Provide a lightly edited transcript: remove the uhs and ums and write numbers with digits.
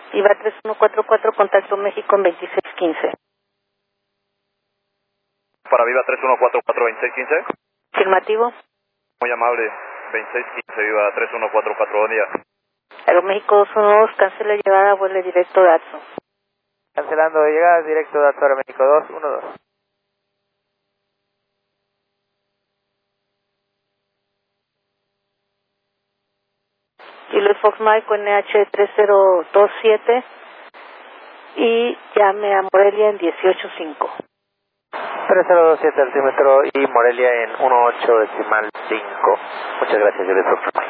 IVA 3144, contacto México en 2615. Para Viva 3144 2615. Afirmativo. Muy amable, 2615, Viva 3144, buen día. Aeroméxico 212, cancela llegada, vuelo directo de ATSO. Cancelando llegada, directo de ATSO Aeroméxico 212. Juliet Fox Mike NH 3027 y llame a Morelia en 185. 3027 altímetro y Morelia en 18.5. Muchas gracias, Juliet Fox Mike.